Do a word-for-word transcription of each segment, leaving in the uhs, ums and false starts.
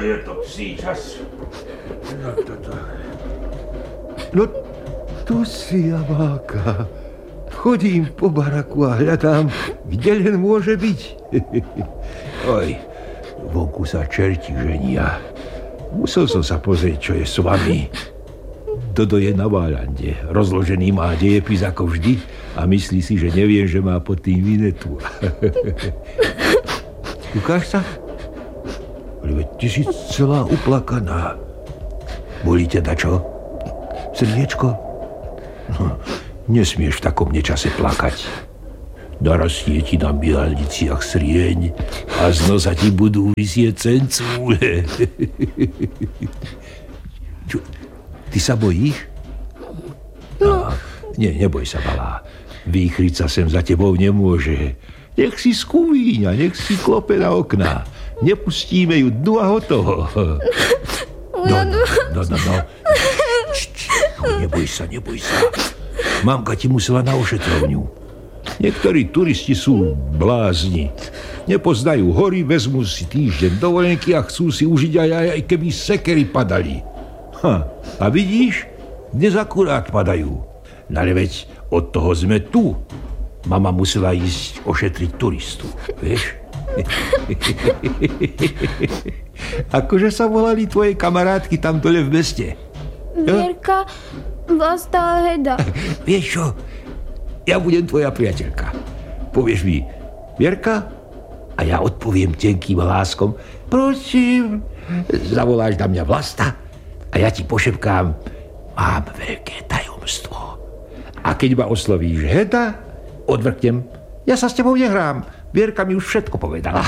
je to psí čas. No, toto. No, tu si, Jamáka. Chodím po baraku a hľadám, kde len môže byť. Oj, vonku sa čerti ženia. Musel som sa pozrieť, čo je s vami. Dodo je na Válande. Rozložený má dejepis ako vždy a myslí si, že neviem, že má pod tým vinetu. Ukáž sa? Ale veď ty si celá uplakaná. Bolí ťa dačo? Srdiečko? No, nesmieš v takom nečase plakať. Narastie ti na bielniciach srieň a z nosa ti budú vysieť cencúle. Čo? Ty sa bojíš? No. Nie, neboj sa, malá. Výchriť sa sem za tebou nemôže. Nech si skúvíňa, nech si klope na okná. Nepustíme ju dnu a hotovo. No, no, no, no, no. Č, č, no neboj sa, neboj sa. Mamka ti musela na ošetrovňu. Niektorí turisti sú blázni. Nepoznajú hory, vezmú si týždeň dovolenky a chcú si užiť aj, aj, aj keby sekery padali. Ha, a vidíš? Dnes akurát padajú. No ale veď od toho sme tu. Mama musela ísť ošetriť turistu, vieš? Akože sa volali tvoje kamarátky tam dole v meste? Vierka, Vlasta a Heda. Vieš čo? Ja budem tvoja priateľka. Povieš mi Vierka a ja odpoviem tenkým hláskom prosím. Zavoláš na mňa Vlasta a ja ti pošepkám mám veľké tajomstvo. A keď ma oslovíš Heda, odvrknem ja sa s tebou nehrám. Vierka mi už všetko povedala.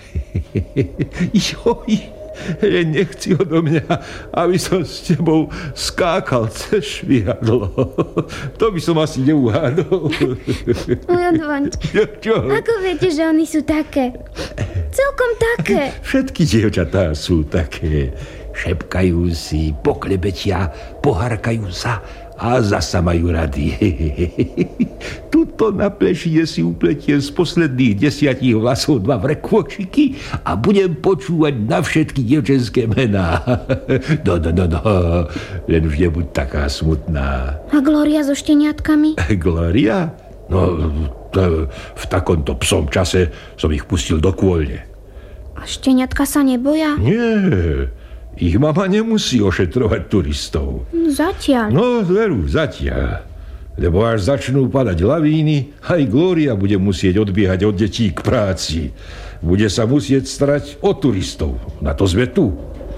Joj, len nechci odo mňa, aby som s tebou skákal cez švihadlo. To by som asi neuhádol. Jadvanč, ako viete, že oni sú také? Celkom také. Všetky dievčatá sú také. Šepkajú si, poklebetia, poharkajú sa a zasa majú rady. Tuto na plešine si upletiem z posledných desiatich vlasov dva vrekvočiky a budem počúvať na všetky dievčenské mená. No, no, no, no, len už nebuď taká smutná. A Gloria so šteniatkami? Gloria? No, to, v takomto psom čase som ich pustil do kôľne. A šteniatka sa neboja? Nie, ich mama nemusí ošetrovať turistov. Zatiaľ. No, veru, zatiaľ. Lebo až začnú padať lavíny, aj Gloria bude musieť odbiehať od detí k práci. Bude sa musieť starať o turistov. Na to sme tu.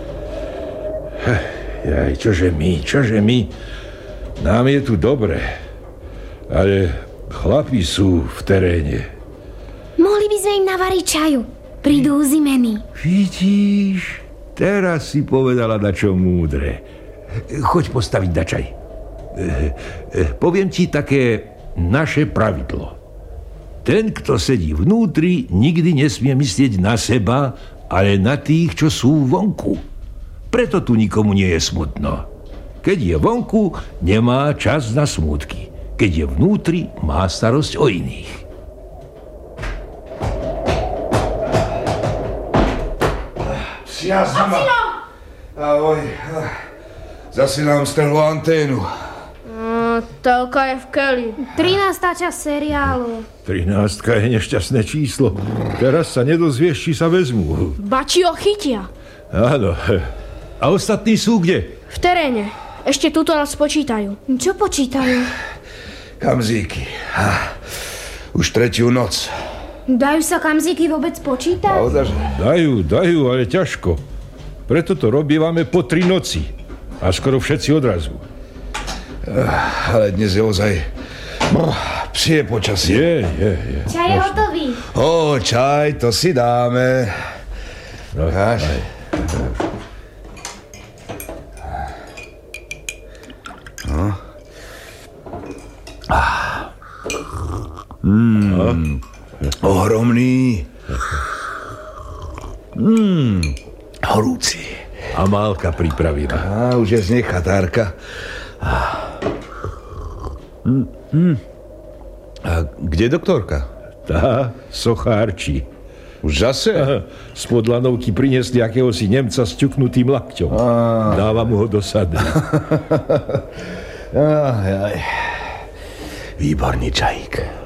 Jaj, čože my, čože my? Nám je tu dobre. Ale chlapi sú v teréne. Mohli by sme im navariť čaju. Prídu zimení. Vidíš? Teraz si povedala dačo múdre. Choď postaviť dačaj. Poviem ti také naše pravidlo. Ten, kto sedí vnútri, nikdy nesmie myslieť na seba, ale na tých, čo sú vonku. Preto tu nikomu nie je smutno. Keď je vonku, nemá čas na smútky. Keď je vnútri, má starosť o iných. Ocino! Ahoj. Zase nám strhlo anténu. No, telka je v keli. trinásta časť seriálu. Trinástka je nešťastné číslo. Teraz sa nedozvieš, či sa vezmú. Bači ho chytia. Áno. A ostatní sú kde? V teréne. Ešte tuto nás počítajú. Čo počítajú? Kamzíky. Už tretiu noc. Dajú sa kamzíky vôbec počítať? Naozaj? Dajú, dajú, ale ťažko. Preto to robievame po tri noci. A skoro všetci odrazu. Ale dnes je ozaj... No, psie počasie. Je, je, je. Čaj je hotový. Ó, čaj, to si dáme. No, Káš? No. Mm. Ohromný. Mm. Horúci. Amálka pripravila. Á, už je z nej chatárka. Mm, mm. A kde doktorka? Tá sochárči. Už zase? Spod lanovky priniesli akéhosi Nemca s ťuknutým lakťom. Dáva mu ho do sady. Aj, aj. Výborný čajík.